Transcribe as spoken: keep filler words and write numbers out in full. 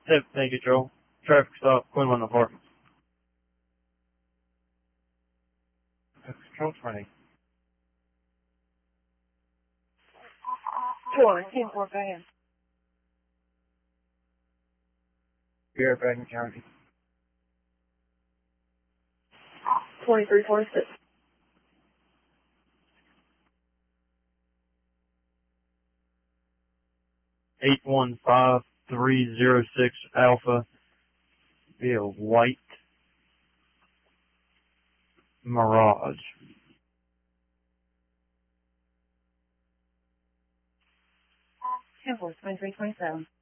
seventeen control. Traffic stop, Quinlan Apartments. Control twenty. Sure, ten four, go ahead. Fairfax County. Twenty-three, twenty-six. Eight one five three zero six Alpha. Be a white Mirage. ten four, twenty-three, twenty-seven.